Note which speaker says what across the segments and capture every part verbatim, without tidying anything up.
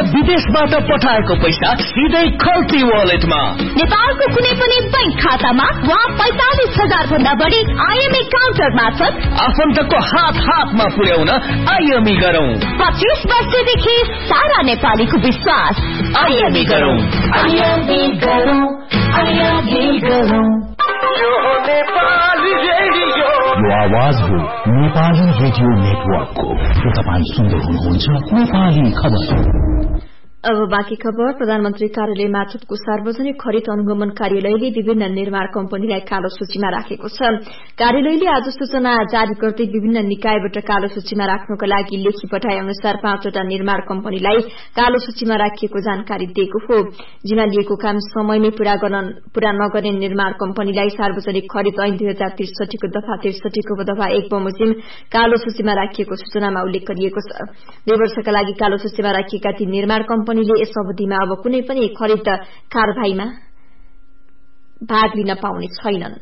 Speaker 1: विदेशबाट पठाएको पैसा सिधै खल्ती वालेटमा।
Speaker 2: नेपालको कुनै पनि बैंक खातामा वा पैंतालिस हजार भन्दा बढी आईएमई काउन्टर मार्फत
Speaker 1: आफन्तको हात हातमा पुर्याउन आईएमई गरौं।
Speaker 2: पच्चीस वर्षदेखि सारा नेपालीको विश्वास।
Speaker 1: आईएमई गरौं,
Speaker 2: आईएमई गरौं, आईएमई गरौं।
Speaker 1: यो हो नेपाली रेडियो।
Speaker 3: यो आवाज हो नेपाली रेडियो नेटवर्कको। तपाईँ सुन्दै हुनुहुन्छ नेपाली खबर।
Speaker 4: अब बाँकी खबर। प्रधानमन्त्री कार्यालय मार्फतको सार्वजनिक खरिद अनुगमन कार्यालयले विभिन्न निर्माण कम्पनीलाई कालो सूचीमा राखेको छ। कार्यालयले आज सूचना जारी गर्दै विभिन्न निकायबाट कालो सूचीमा राख्नका लागि लेखी पठाए अनुसार पाँचवटा निर्माण कम्पनीलाई कालो सूचीमा राखिएको जानकारी दिएको हो। जिम्मा लिएको काम समयमै पूरा नगर्ने निर्माण कम्पनीलाई सार्वजनिक खरिद ऐन दुई हजार त्रिसठीको दफा त्रिसठीको दफा एक बमोजिम कालो सूचीमा राखिएको सूचनामा उल्लेख गरिएको छ। दुई वर्षका लागि कालो सूचीमा राखिएका ती निर्माण कम्पनी यस अवधिमा अब कुनै पनि खरिद कारबाहीमा भाग लिन पाउने छैनन्।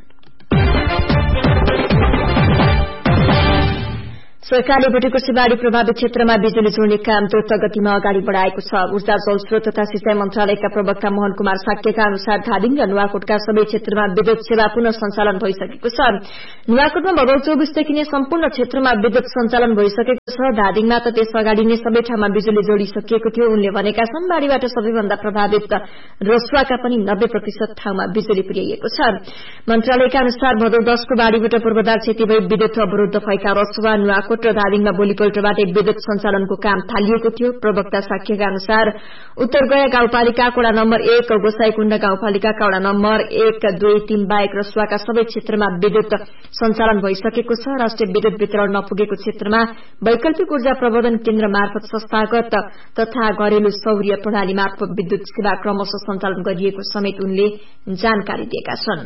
Speaker 4: सरकारले भुटेकोसी बाढ़ी प्रभावित क्षेत्रमा बिजुली जोड्ने काम द्रुत गतिमा अगाडि बढ़ाएको छ। ऊर्जा जलस्रोत तथा सिंचाई मन्त्रालयका प्रवक्ता मोहन कुमार साक्यका अनुसार धादिङ र नुवाकोटका सबै क्षेत्रमा विद्युत सेवा पुनः सञ्चालन भइसकेको छ। नुवाकोटमा भदौ चौबीसदेखि नै सम्पूर्ण क्षेत्रमा विद्युत सञ्चालन भइसकेको छ। धादिङमा त त्यस अगाडि नै सबै ठाउँमा बिजुली जोडिसकिएको थियो। उनले भनेका छन् बाढ़ीबाट सबैभन्दा प्रभावित रसुवाका पनि नब्बे प्रतिशत ठाउँमा बिजुली पुर्याइएको छ। मन्त्रालयका अनुसार भदौ दशको बाढ़ीबाट पूर्वाधार क्षति भई विद्युत अवरूद्ध भएका रसुवा नुवाकोट र धादिङमा भोलिपल्टबाटै विद्युत सञ्चालनको काम थालिएको थियो। प्रवक्ता साक्यका अनुसार उत्तर गया गाउँपालिका वडा नम्बर एक गोसाईकुण्ड गाउँपालिकाका वडा नम्बर एक दुई तीन बाहेक रसुवाका सबै क्षेत्रमा विद्युत सञ्चालन भइसकेको छ। राष्ट्रिय विद्युत वितरण नपुगेको क्षेत्रमा वैकल्पिक ऊर्जा प्रबन्धन केन्द्र मार्फत संस्थागत तथा घरेलु सौर्य प्रणाली मार्फत विद्युत सेवा क्रमशः सञ्चालन गरिएको समेत उनले जानकारी दिएका छन्।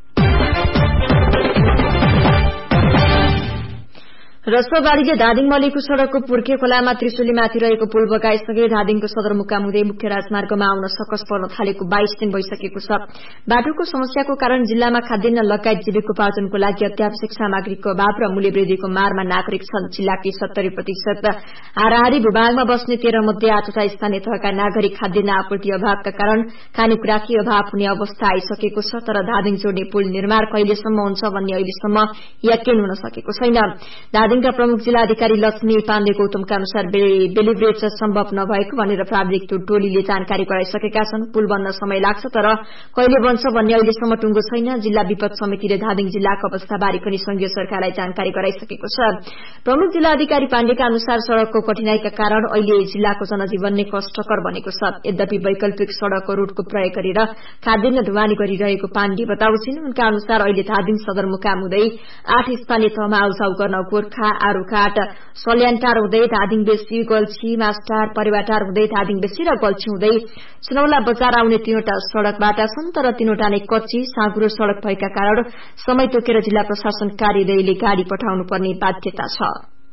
Speaker 4: रसुवाबाढ़ीले धादिङ मलेको सड़कको पुर्खे खोलामा त्रिशुलीमाथि रहेको पुल बगाइसके धादिङको सदरमुकाम हुँदै मुख्य राजमार्गमा आउन सकस पर्न थालेको बाइस दिन भइसकेको छ। बाटोको समस्याको कारण जिल्लामा खाद्यान्न लगायत जीविकोपार्जनको लागि अत्यावश्यक सामग्रीको अभाव र मूल्य वृद्धिको मारमा नागरिक छन्। जिल्लाकै सत्तरी प्रतिशत हाराहारी भूभागमा बस्ने तेह्र मध्ये आठवटा स्थानीय तहका नागरिक खाद्यान्न आपूर्ति अभावका कारण खानेकुराकै अभाव हुने अवस्था आइसकेको छ। तर धादिङ जोड्ने पुल निर्माण कहिलेसम्म हुन्छ भन्ने अहिलेसम्म यकिन हुन सकेको छैन। धादिङका प्रमुख जिल्ला अधिकारी लक्ष्मी पाण्डे गौतमका अनुसार बेलिब्रेट सम्भव नभएको भनेर प्राविधिक टोलीले जानकारी गराइसकेका छन्। पुल बन्न समय लाग्छ तर कहिले बन्छ भन्ने अहिलेसम्म टुङ्गो छैन। जिल्ला विपद समितिले धादिङ जिल्लाको अवस्थाबारे पनि संघीय सरकारलाई जानकारी गराइसकेको छ। प्रमुख जिल्ला अधिकारी पाण्डेका अनुसार सड़कको कठिनाईका कारण अहिले जिल्लाको जनजीवन नै कष्टकर बनेको छ। यद्यपि वैकल्पिक सड़क रूटको प्रयोग गरेर खाद्यान्न ढुवानी गरिरहेको पाण्डे बताउँछिन्। उनका अनुसार अहिले धादिङ सदरमुकाम हुँदै आठ स्थानीय तहमा आउजाउ गर्न गोर्खा आरूघाट सल्यानटार हुँदै धादिङ बेसी गल्छी मास्टार परिवाटार हुँदै धादिङ बेसी र गल्छी हुँदै सुनौला बजार आउने तीनवटा सड़क बाटा छन्। तर तीनवटा नै कच्ची साँघुरो सड़क भएका कारण समय तोकेर जिल्ला प्रशासन कार्यालयले गाड़ी पठाउनु पर्ने बाध्यता छ।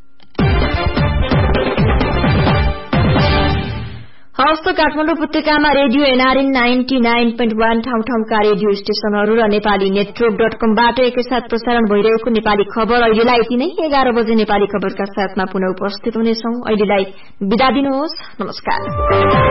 Speaker 4: हस्त काठमाडौँ उपत्यकामा radio NRN ninety nine point one ठाउँ ठाउँका रेडियो स्टेशनहरू र नेपाली नेटवर्क डट कमबाट एकैसाथ प्रसारण भइरहेको नेपाली खबर अहिलेलाई यति नै। एघार बजे नेपाली खबरका साथमा पुनः उपस्थित हुनेछौं। अहिलेलाई बिदा दिनुहोस्। नमस्कार।